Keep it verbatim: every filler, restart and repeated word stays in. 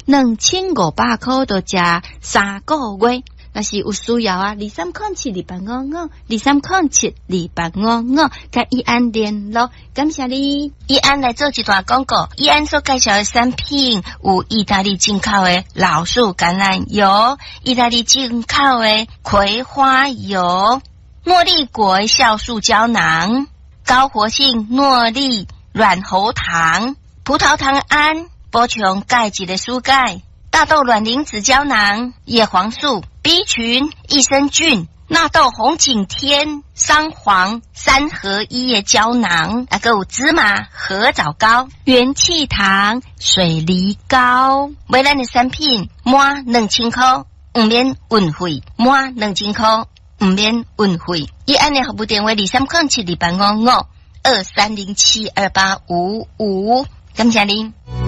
两千五百块就食三个月。若是有需要啊，二三空七二八五五，二三空七二八五五，甲义安联络，感谢你。 义安来做一段广告，义安所介绍的产品有意大利进口的老树橄榄油，意大利进口的葵花油，诺丽果酵素胶囊，高活性诺丽软喉糖，葡萄糖胺补充钙质的蔬钙，大豆卵磷脂胶囊，叶黄素 B 群、益生菌、纳豆红景天、桑黄三合一的胶囊，还有芝麻合枣膏、 元气糖、水梨膏。 买咱的产品满两千块，唔免运费；满两千块，唔免运费。伊安的服务电话二三空七二八五五二三零七二八五五，感谢您。